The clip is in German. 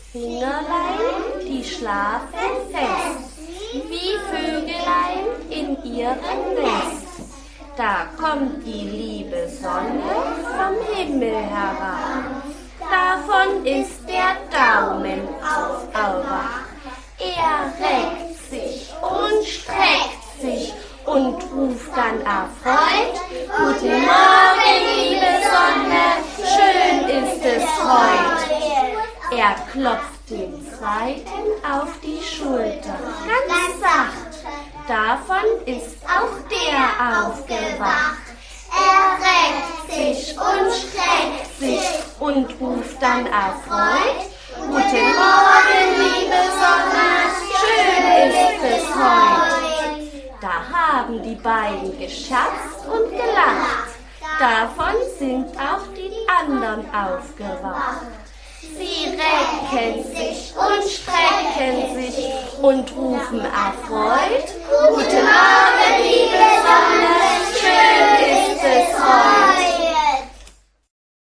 Fingerlein, die schlafen fest, wie Vögelein in ihrem Nest. Da kommt die liebe Sonne vom Himmel herab. Davon ist der Daumen aufgewacht. Er reckt sich und streckt sich und ruft dann erfreut: Guten Morgen, liebe Sonne, schön ist es heut. Er klopft den zweiten auf die Schulter, ganz sacht. Davon ist auch der aufgewacht. Er reckt sich und streckt sich und ruft dann erfreut: Guten Morgen, liebe Sonne, schön ist es heut. Da haben die beiden gescherzt und gelacht. Davon sind auch die anderen aufgewacht. Sie recken sich und strecken sich und rufen erfreut: